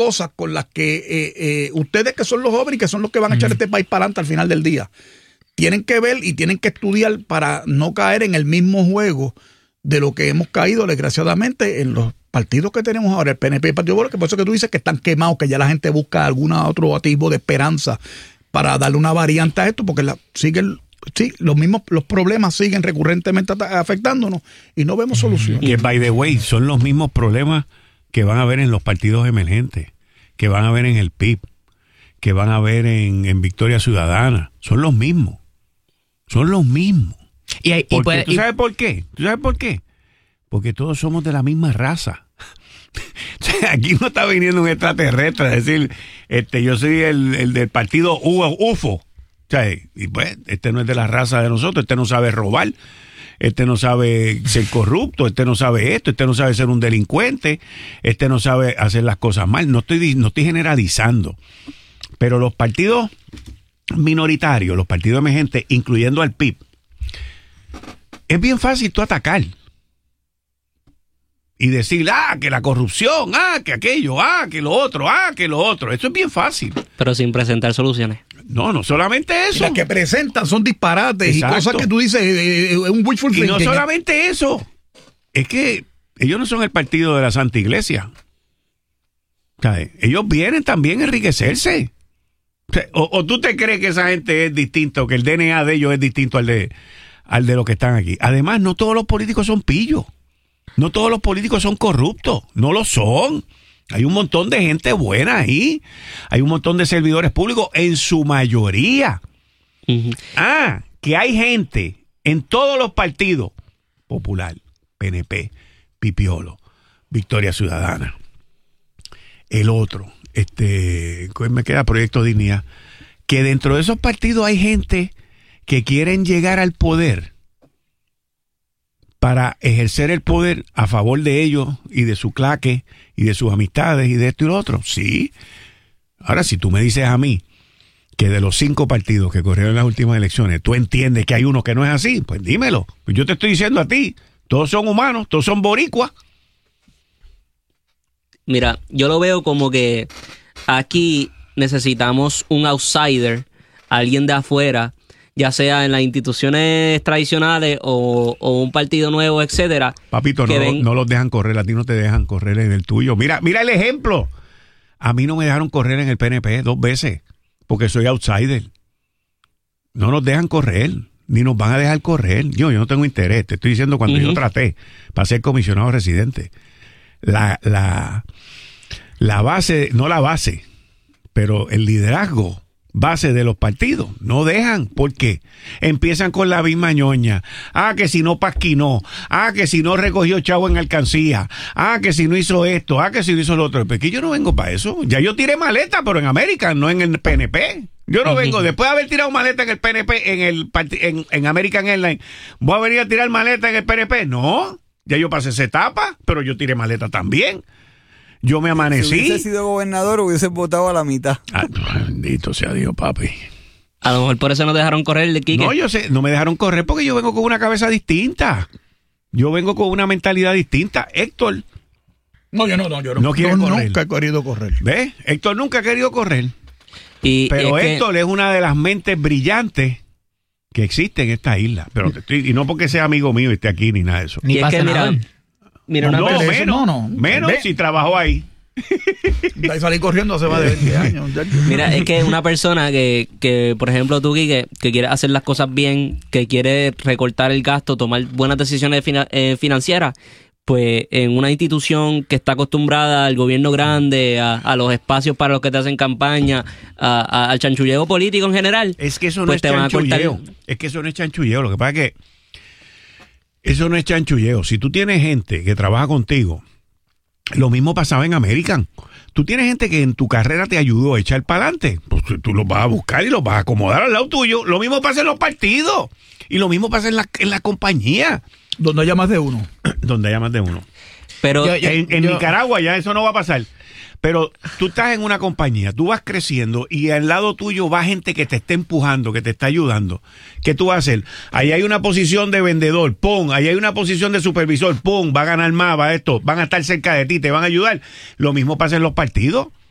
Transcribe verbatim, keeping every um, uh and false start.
cosas con las que eh, eh, ustedes que son los jóvenes y que son los que van a echar este país para adelante al final del día, tienen que ver y tienen que estudiar para no caer en el mismo juego de lo que hemos caído desgraciadamente en los partidos que tenemos ahora, el P N P y el Partido Popular, que por eso que tú dices que están quemados, que ya la gente busca algún otro atisbo de esperanza para darle una variante a esto, porque la, siguen, sí, los mismos los problemas siguen recurrentemente afectándonos y no vemos soluciones. Y by the way, son los mismos problemas que van a haber en los partidos emergentes, que van a haber en el P I B, que van a haber en, en Victoria Ciudadana. Son los mismos. Son los mismos. Y, y Porque, puede, ¿tú y, sabes por qué? ¿Tú sabes por qué? Porque todos somos de la misma raza. O sea, aquí no está viniendo un extraterrestre a decir, este, yo soy el, el del partido U F O. O sea, y pues, este no es de la raza de nosotros, este no sabe robar, este no sabe ser corrupto, este no sabe esto, este no sabe ser un delincuente, este no sabe hacer las cosas mal. No estoy, no estoy generalizando. Pero los partidos minoritarios, los partidos emergentes, incluyendo al P I B, es bien fácil tú atacar y decir, ah, que la corrupción, ah, que aquello, ah, que lo otro, ah, que lo otro. Eso es bien fácil. pero sin presentar soluciones. No, no solamente Y eso. las que presentan son disparates Exacto. y cosas que tú dices, eh, eh, un wishful Y no thinking. solamente eso. Es que ellos no son el partido de la Santa Iglesia. O sea, ellos vienen también a enriquecerse. O, sea, o, o tú te crees que esa gente es distinto, que el D N A de ellos es distinto al de, al de los que están aquí. Además, no todos los políticos son pillos. No todos los políticos son corruptos. No lo son. Hay un montón de gente buena ahí. Hay un montón de servidores públicos en su mayoría. Uh-huh. Ah, que hay gente en todos los partidos, Popular, P N P, Pipiolo, Victoria Ciudadana, el otro, este, me queda Proyecto Dignidad, que dentro de esos partidos hay gente que quieren llegar al poder para ejercer el poder a favor de ellos y de su claque y de sus amistades y de esto y lo otro. Sí. Ahora, si tú me dices a mí que de los cinco partidos que corrieron en las últimas elecciones, tú entiendes que hay uno que no es así, pues dímelo. Pues yo te estoy diciendo a ti, todos son humanos, todos son boricuas. Mira, yo lo veo como que aquí necesitamos un outsider, alguien de afuera, ya sea en las instituciones tradicionales o, o un partido nuevo, etcétera. Papito, no, ven... no los dejan correr, a ti no te dejan correr en el tuyo. Mira, mira el ejemplo. A mí no me dejaron correr en el P N P dos veces, porque soy outsider. No nos dejan correr, ni nos van a dejar correr. Yo, yo no tengo interés, te estoy diciendo cuando uh-huh. yo traté para ser comisionado residente. La, la, la base, no la base, pero el liderazgo base de los partidos, no dejan, porque empiezan con la misma ñoña. Ah, que si no pasquinó, ah, que si no recogió chavo en alcancía, ah, que si no hizo esto, ah, que si no hizo lo otro. Porque yo no vengo para eso. Ya yo tiré maleta, pero en América, no en el P N P. Yo no uh-huh. vengo, después de haber tirado maleta en el P N P, en el en, en American Airlines, voy a venir a tirar maleta en el P N P. No, ya yo pasé esa etapa, pero yo tiré maleta también. Yo me amanecí. Si hubiese sido gobernador, hubiese votado a la mitad. Ah, bendito sea Dios, papi. A lo mejor por eso no dejaron correr de Quique. No, yo sé, no me dejaron correr porque yo vengo con una cabeza distinta. Yo vengo con una mentalidad distinta. Héctor. No, yo no, no, yo no. No quiere no, correr. Nunca he querido correr. ¿Ves? Héctor nunca ha querido correr. Y, Pero y es Héctor que... es una de las mentes brillantes que existe en esta isla. Pero te estoy, y no porque sea amigo mío y esté aquí ni nada de eso. Ni y es que mira, mira una no, persona, menos, no, no. menos si trabajó ahí. De salí corriendo hace más de veinte años. Mira, es que una persona que, que por ejemplo tú, Quique, que quiere hacer las cosas bien, que quiere recortar el gasto, tomar buenas decisiones fina, eh, financieras, pues en una institución que está acostumbrada al gobierno grande, a, a los espacios para los que te hacen campaña, a, a, al chanchulleo político en general. Es que eso no pues es te van a chanchulleo. cortar... Es que eso no es chanchulleo. Lo que pasa es que eso no es chanchulleo. Si tú tienes gente que trabaja contigo, lo mismo pasaba en American. Tú tienes gente que en tu carrera te ayudó a echar para adelante. Pues tú los vas a buscar y los vas a acomodar al lado tuyo. Lo mismo pasa en los partidos. Y lo mismo pasa en la, en la compañía. Donde haya más de uno. Donde haya más de uno. Pero yo, yo, en, en yo, Nicaragua ya eso no va a pasar. Pero tú estás en una compañía, tú vas creciendo y al lado tuyo va gente que te está empujando, que te está ayudando. ¿Qué tú vas a hacer? Ahí hay una posición de vendedor, ¡pum! Ahí hay una posición de supervisor, ¡pum! Va a ganar más, va a esto, van a estar cerca de ti, te van a ayudar. Lo mismo pasa en los partidos.